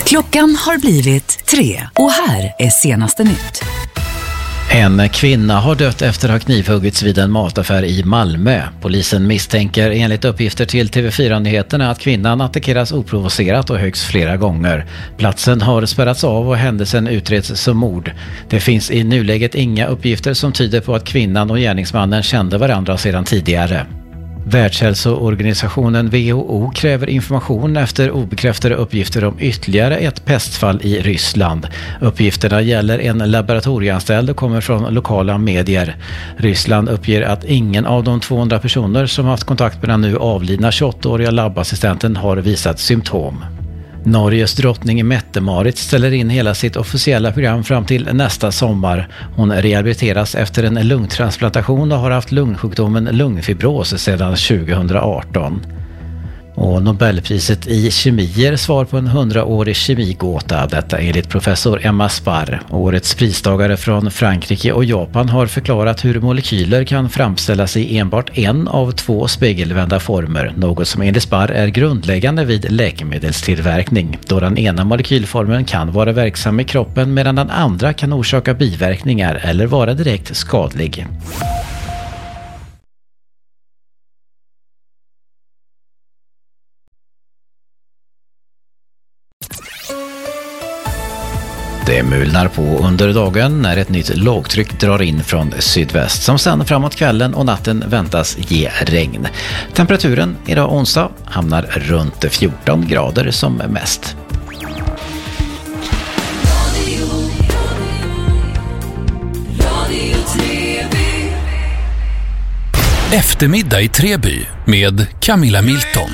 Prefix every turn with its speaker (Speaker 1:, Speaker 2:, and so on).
Speaker 1: Klockan har blivit 3 och här är senaste nytt.
Speaker 2: En kvinna har dött efter att ha knivhuggits vid en mataffär i Malmö. Polisen misstänker enligt uppgifter till TV4-nyheterna att kvinnan attackeras oprovocerat och högst flera gånger. Platsen har spärrats av och händelsen utreds som mord. Det finns i nuläget inga uppgifter som tyder på att kvinnan och gärningsmannen kände varandra sedan tidigare. Världshälsoorganisationen WHO kräver information efter obekräftade uppgifter om ytterligare ett pestfall i Ryssland. Uppgifterna gäller en laboratorieanställd och kommer från lokala medier. Ryssland uppger att ingen av de 200 personer som haft kontakt med den nu avlidna 28-åriga labbassistenten har visat symptom. Norges drottning Mette-Marit ställer in hela sitt officiella program fram till nästa sommar. Hon rehabiliteras efter en lungtransplantation och har haft lungsjukdomen lungfibros sedan 2018. Och Nobelpriset i kemi ger svar på en 100-årig kemigåta, detta enligt professor Emma Sparr. Årets pristagare från Frankrike och Japan har förklarat hur molekyler kan framställas i enbart en av 2 spegelvända former, något som enligt Sparr är grundläggande vid läkemedelstillverkning, då den ena molekylformen kan vara verksam i kroppen medan den andra kan orsaka biverkningar eller vara direkt skadlig. Det mulnar på under dagen när ett nytt lågtryck drar in från sydväst som sedan framåt kvällen och natten väntas ge regn. Temperaturen idag onsdag hamnar runt 14 grader som mest.
Speaker 3: Eftermiddag i Treby med Camilla Milton.